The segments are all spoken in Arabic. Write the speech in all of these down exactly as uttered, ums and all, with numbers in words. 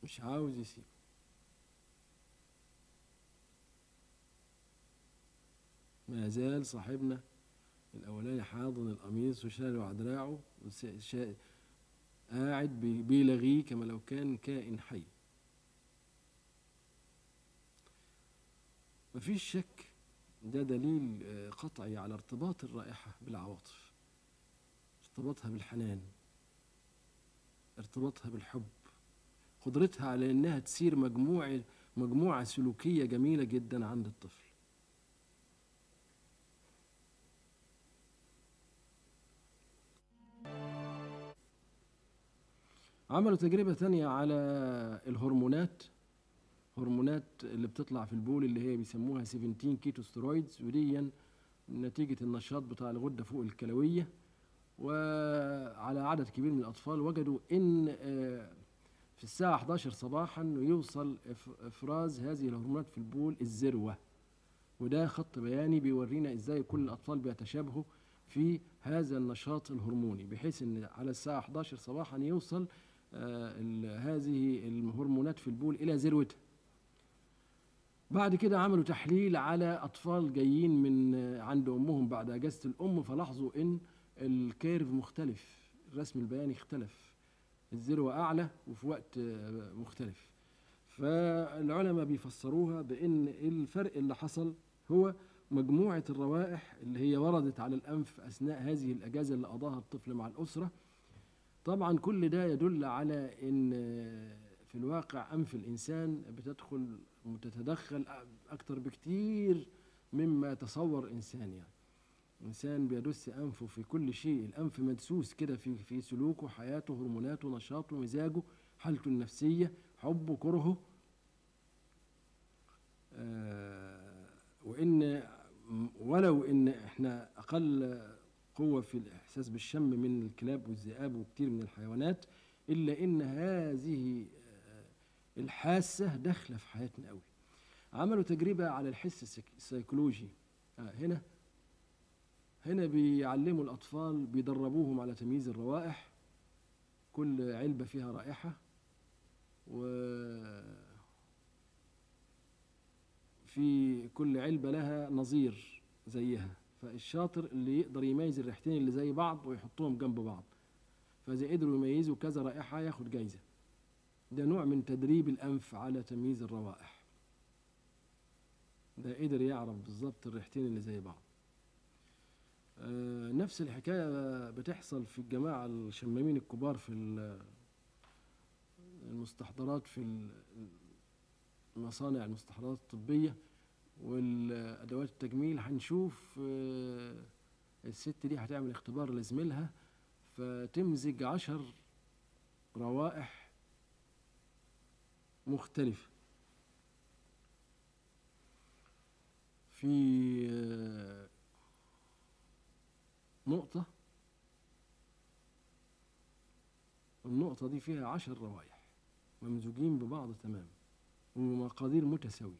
مش عاوز يسيب. ما زال صاحبنا الأولاني حاضن القميص وشاله على دراعه، قاعد بيلغيه كما لو كان كائن حي. مفيش شك ده دليل قطعي على ارتباط الرائحة بالعواطف، ارتباطها بالحنان، ارتباطها بالحب، قدرتها على انها تسير مجموعة مجموعة سلوكية جميلة جدا عند الطفل. عملوا تجربة تانية على الهرمونات، هرمونات اللي بتطلع في البول اللي هي بيسموها سبعتاشر كيتو ستيرويدز، ودي نتيجة النشاط بتاع الغدة فوق الكلوية. وعلى عدد كبير من الأطفال وجدوا إن في الساعة إحدى عشرة صباحا يوصل إفراز هذه الهرمونات في البول الذروة، وده خط بياني بيورينا إزاي كل الأطفال بيتشابهوا في هذا النشاط الهرموني، بحيث إن على الساعة إحدى عشرة صباحا يوصل آه هذه الهرمونات في البول إلى ذروتها. بعد كده عملوا تحليل على أطفال جايين من عند أمهم بعد أجازة الأم، فلاحظوا إن الكيرف مختلف، الرسم البياني اختلف، الذروة أعلى وفي وقت مختلف. فالعلماء بيفسروها بأن الفرق اللي حصل هو مجموعة الروائح اللي هي وردت على الأنف أثناء هذه الأجازة اللي قضاها الطفل مع الأسرة. طبعا كل ده يدل على أن في الواقع أنف الإنسان بتدخل وتتدخل أكتر بكتير مما تصور إنسان. يعني إنسان بيدس أنفه في كل شيء، الأنف مدسوس كده في في سلوكه، حياته، هرموناته، نشاطه، مزاجه، حالته النفسية، حبه، كرهه. آه وإن ولو إن إحنا أقل قوة في الإحساس بالشم من الكلاب والذئاب وكتير من الحيوانات، إلا إن هذه الحاسة داخلة في حياتنا قوي. عملوا تجربة على الحس السيكولوجي. آه هنا هنا بيعلموا الأطفال، بيدربوهم على تمييز الروائح، كل علبة فيها رائحة، وفي كل علبة لها نظير زيها، فالشاطر اللي يقدر يميز الريحتين اللي زي بعض ويحطهم جنب بعض، فإذا قدروا يميزوا كذا رائحة ياخد جايزة. ده نوع من تدريب الأنف على تمييز الروائح، ده قدر يعرف بالظبط الريحتين اللي زي بعض. آه نفس الحكاية بتحصل في الجماعة الشمامين الكبار في المستحضرات، في المصانع المستحضرات الطبية والأدوات التجميل. هنشوف آه الست دي هتعمل اختبار لزميلها، فتمزج عشر روائح مختلفة في آه نقطة، النقطة دي فيها عشر روائح ممزوجين ببعض تمام ومقادير متساوية،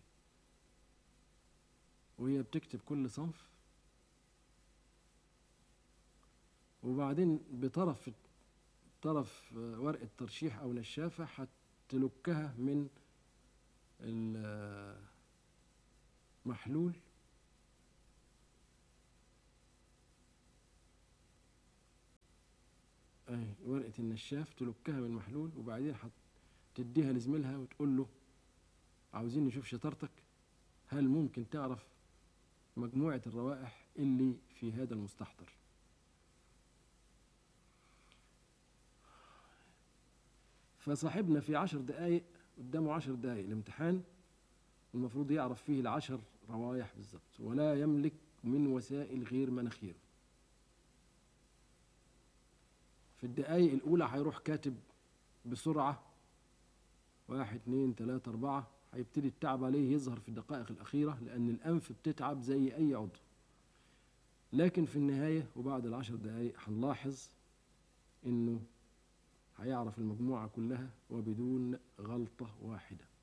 وهي بتكتب كل صنف، وبعدين بطرف طرف ورقة ترشيح أو نشافة هتلكها من المحلول اهي ورقة النشاف تلكها من المحلول، وبعدين هتديها لزميلها وتقول له عاوزين نشوف شطارتك، هل ممكن تعرف مجموعة الروائح اللي في هذا المستحضر. فصاحبنا في عشر دقايق قدامه عشر دقايق الامتحان، المفروض يعرف فيه العشر روايح بالظبط، ولا يملك من وسائل غير مناخيره. في الدقايق الأولى هيروح كاتب بسرعة واحد اتنين تلاتة أربعة، هيبتدي التعب عليه يظهر في الدقائق الأخيرة، لأن الأنف بتتعب زي أي عضو. لكن في النهاية وبعد العشر دقايق هنلاحظ إنه هيعرف المجموعة كلها وبدون غلطة واحدة.